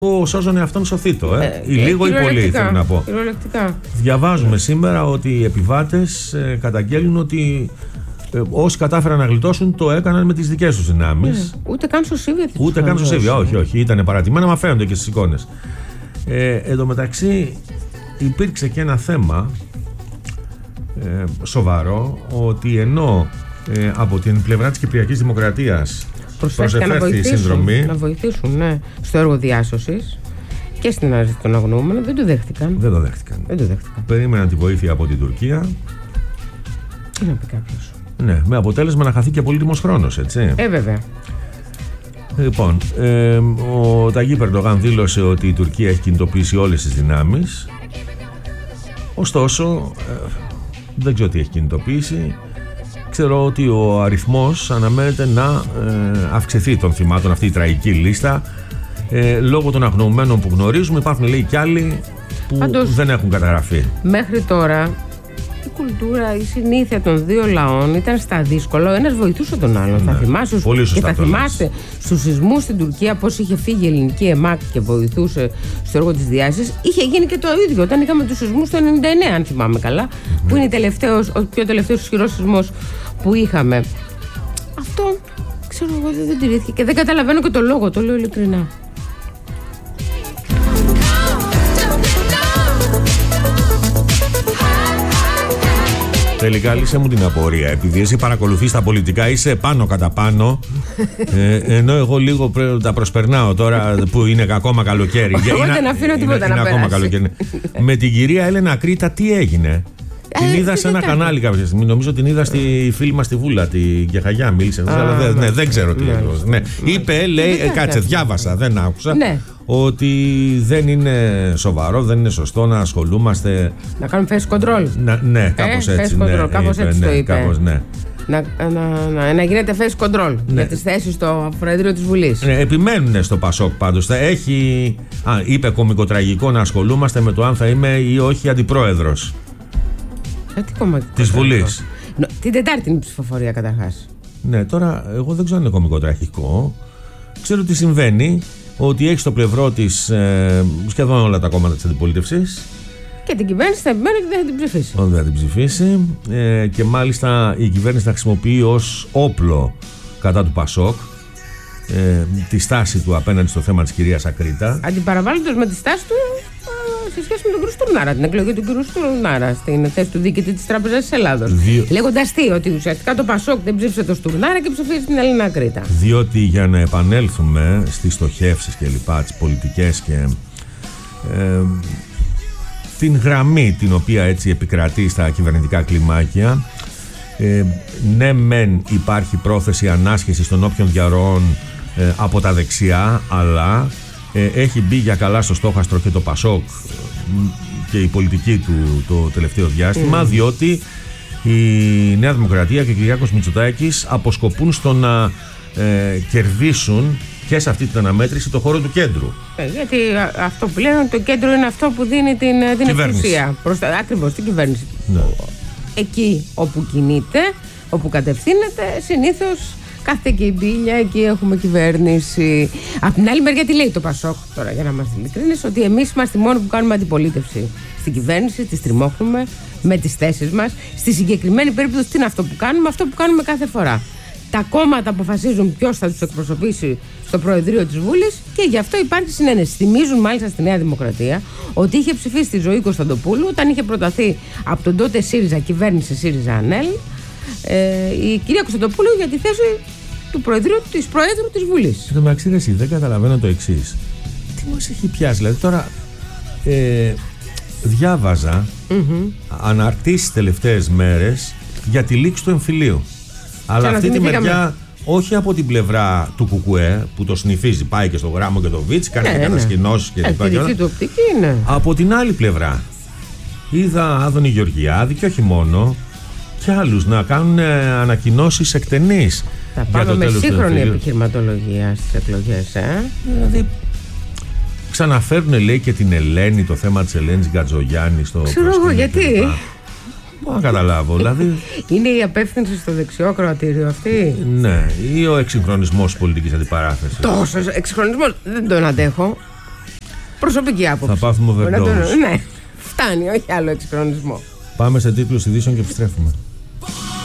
Σώζον εαυτόν σωθήτο. Ή λίγο ή πολύ, θέλω να πω. Κυριολεκτικά. Διαβάζουμε σήμερα ότι οι επιβάτες καταγγέλνουν ότι όσοι κατάφεραν να γλιτώσουν το έκαναν με τις δικές τους δυνάμεις. Ούτε καν σωσίβια. Ούτε καν σωσίβια. Όχι. Ήταν παρατημένα, μα φαίνονται και στις εικόνες. Εν τω μεταξύ, υπήρξε και ένα θέμα σοβαρό, ότι ενώ από την πλευρά της Κυπριακής Δημοκρατίας προσεφέρθη συνδρομή. Να βοηθήσουν, ναι, στο έργο διάσωσης και στην αναζήτηση των αγνοούμενων, δεν το δέχτηκαν. Δεν το δέχτηκαν. Περίμεναν τη βοήθεια από την Τουρκία. Τι να πει κάποιος. Ναι, με αποτέλεσμα να χαθεί και πολύτιμος χρόνος, έτσι. Βέβαια. Λοιπόν, ο Ταγί Ερντογάν δήλωσε ότι η Τουρκία έχει κινητοποιήσει όλες τις δυνάμεις. Ωστόσο, δεν ξέρω τι έχει κινητοποιήσει. Ξέρω ότι ο αριθμός αναμένεται να αυξηθεί των θυμάτων, αυτή η τραγική λίστα. Λόγω των αγνοωμένων που γνωρίζουμε, υπάρχουν, λέει, κι άλλοι που δεν έχουν καταγραφεί. Μέχρι τώρα η κουλτούρα, η συνήθεια των δύο λαών ήταν στα δύσκολα. Ο ένας βοηθούσε τον άλλον. Ναι, θα θυμάσαι, και θα θυμάσαι στους σεισμούς στην Τουρκία πώς είχε φύγει η ελληνική ΕΜΑΚ και βοηθούσε στο έργο της διάσωσης. Είχε γίνει και το ίδιο όταν είχαμε τους σεισμούς το 99, αν θυμάμαι καλά, που είναι ο πιο τελευταίος ισχυρός σεισμός που είχαμε. Αυτό, ξέρω εγώ, δεν τηρήθηκε και δεν καταλαβαίνω και το λόγο, το λέω ειλικρινά. Τελικά λύσε μου την απορία. Επειδή εσύ παρακολουθείς τα πολιτικά, είσαι πάνω κατά πάνω, ενώ εγώ λίγο τα προσπερνάω τώρα που είναι ακόμα καλοκαίρι. Εγώ δεν αφήνω τίποτα να περάσει. Με την κυρία Έλενα Κρήτα τι έγινε? Την είδα σε ένα κανάλι κάποια στιγμή. Νομίζω την είδα στη φίλη μας τη Βούλα, τη Γεχαγιά, μίλησε. Αλλά δεν ξέρω τι έγινε. Είπε, λέει, κάτσε, διάβασα, δεν άκουσα. Ότι δεν είναι σοβαρό, δεν είναι σωστό να ασχολούμαστε. Να κάνουμε face control. Ναι, κάπως έτσι. Κάπως έτσι το είπε. Ναι. Να γίνεται face control για τις θέσεις στο Προεδρείο της Βουλής. Επιμένουν στο Πασόκ πάντως. Είπε κωμικοτραγικό να ασχολούμαστε με το αν θα είμαι ή όχι αντιπρόεδρος της Βουλής. Την Τετάρτη είναι η ψηφοφορία καταρχάς. Ναι, τώρα εγώ δεν ξέρω αν είναι κωμικοτραγικό. Ξέρω τι συμβαίνει. Ότι έχει στο πλευρό της σχεδόν όλα τα κόμματα της αντιπολίτευσης. Και την κυβέρνηση θα επιμένει ότι δεν θα την ψηφίσει. Ότι δεν θα την ψηφίσει. Και μάλιστα η κυβέρνηση θα χρησιμοποιεί ως όπλο κατά του Πασόκ τη στάση του απέναντι στο θέμα της κυρίας Ακρίτα. Αντιπαραβάλλοντας με τη στάση του σε σχέση με τον κ. Στουρνάρα, την εκλογή του κ. Στουρνάρα στην θέση του διοικητή της Τράπεζας της Ελλάδος. Λέγοντας ότι ουσιαστικά το Πασόκ δεν ψήφισε τον Στουρνάρα και ψηφίζει την Έλληνα Κρήτα. Διότι για να επανέλθουμε στις στοχεύσεις και λοιπά, τις πολιτικές και την γραμμή την οποία έτσι επικρατεί στα κυβερνητικά κλιμάκια, ναι μεν υπάρχει πρόθεση ανάσχεσης των όποιων διαρροών από τα δεξιά, αλλά έχει μπει για καλά στο στόχαστρο και το Πασόκ και η πολιτική του το τελευταίο διάστημα, διότι η Νέα Δημοκρατία και ο Κυριάκος Μητσοτάκης αποσκοπούν στο να κερδίσουν και σε αυτή την αναμέτρηση το χώρο του κέντρου. Γιατί αυτό που λένε, το κέντρο είναι αυτό που δίνει την εξουσία. Ακριβώς την κυβέρνηση. Ναι. Εκεί όπου κινείται, όπου κατευθύνεται, συνήθως κάθε και η μπίλια, εκεί έχουμε κυβέρνηση. Απ' την άλλη μεριά τι λέει το Πασόκ τώρα, για να είμαστε ειλικρινείς, ότι εμείς είμαστε οι μόνοι που κάνουμε αντιπολίτευση στην κυβέρνηση, τη στριμώχνουμε με τις θέσεις μας. Στη συγκεκριμένη περίπτωση τι είναι αυτό που κάνουμε? Αυτό που κάνουμε κάθε φορά. Τα κόμματα αποφασίζουν ποιος θα τους εκπροσωπήσει στο Προεδρείο της Βούλης και γι' αυτό υπάρχει συνένεση. Θυμίζουν μάλιστα στη Νέα Δημοκρατία ότι είχε ψηφίσει τη Ζωή Κωνσταντοπούλου όταν είχε προταθεί από τον τότε ΣΥΡΙΖΑ, κυβέρνηση ΣΥΡΙΖΑ-ΑΝΕΛ, η κυρία Κωνσταντοπούλου για τη θέση του της Προέδρου της Βουλής. Εν τω μεταξύ, εσύ δεν καταλαβαίνω το εξής. Τι μας έχει πιάσει, δηλαδή τώρα διάβαζα αναρτήσεις τελευταίες μέρες για τη λήξη του εμφυλίου. Αλλά αυτή τη μεριά όχι από την πλευρά του Κουκουέ που το συνηθίζει, πάει και στο Γράμμο και το Βίτς, κάνει και κατασκηνώσεις και λοιπά. Από την άλλη πλευρά είδα Άδωνη Γεωργιάδη και όχι μόνο, και άλλους να κάνουν ανακοινώσεις εκτενείς. Θα πάμε με σύγχρονη επιχειρηματολογία στις εκλογές, Δηλαδή ξαναφέρουν, λέει, και την Ελένη, το θέμα της Ελένης Γκατζογιάννη στο ξέρω εγώ γιατί. Μπορώ να καταλάβω, δηλαδή. Είναι η απεύθυνση στο δεξιό κροατήριο αυτή? Ναι, ή ο εξυγχρονισμός πολιτικής αντιπαράθεσης. Τόσο εξυγχρονισμός δεν τον αντέχω. Προσωπική άποψη. Θα πάθουμε overdose. Ναι, φτάνει, όχι άλλο εξυγχρονισμό. Πάμε σε τίτλους ειδήσεων και επιστρέφουμε.